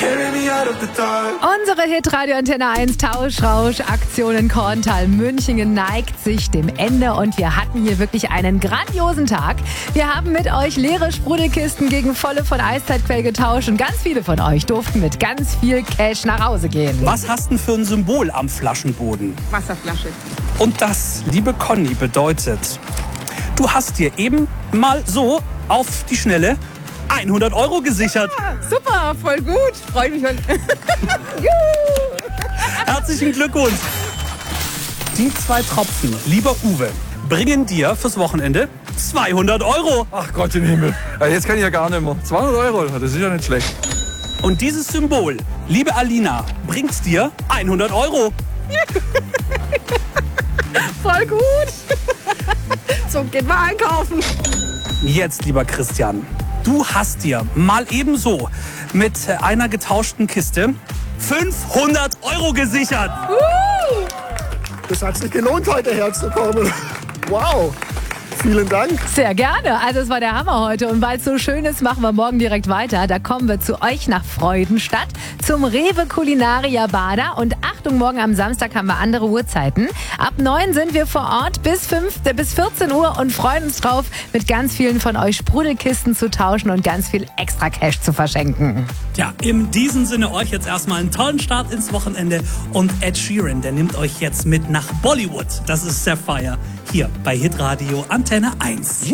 Unsere Hitradio Antenne 1 Tauschrausch-Aktion in Korntal München neigt sich dem Ende und wir hatten hier wirklich einen grandiosen Tag. Wir haben mit euch leere Sprudelkisten gegen volle von Eiszeitquell getauscht und ganz viele von euch durften mit ganz viel Cash nach Hause gehen. Was hast du für ein Symbol am Flaschenboden? Wasserflasche. Und das, liebe Conny, bedeutet, du hast dir eben mal so auf die Schnelle 100 € gesichert. Ah, super, voll gut. Freut mich. Herzlichen Glückwunsch. Die 2 Tropfen, lieber Uwe, bringen dir fürs Wochenende 200 €. Ach Gott im Himmel. Ja, jetzt kann ich ja gar nicht mehr. 200 €, das ist ja nicht schlecht. Und dieses Symbol, liebe Alina, bringt dir 100 €. Voll gut. So, geht mal einkaufen. Jetzt, lieber Christian, du hast dir mal ebenso mit einer getauschten Kiste 500 € gesichert. Das hat sich gelohnt, heute herzukommen. Wow, vielen Dank. Sehr gerne. Also es war der Hammer heute und weil es so schön ist, machen wir morgen direkt weiter. Da kommen wir zu euch nach Freudenstadt zum Rewe Culinaria Bader und Achtung, morgen am Samstag haben wir andere Uhrzeiten. Ab 9 sind wir vor Ort bis 14 Uhr und freuen uns drauf, mit ganz vielen von euch Sprudelkisten zu tauschen und ganz viel extra Cash zu verschenken. Ja, in diesem Sinne euch jetzt erstmal einen tollen Start ins Wochenende und Ed Sheeran, der nimmt euch jetzt mit nach Bollywood. Das ist Sapphire hier bei Hitradio Antenne 1.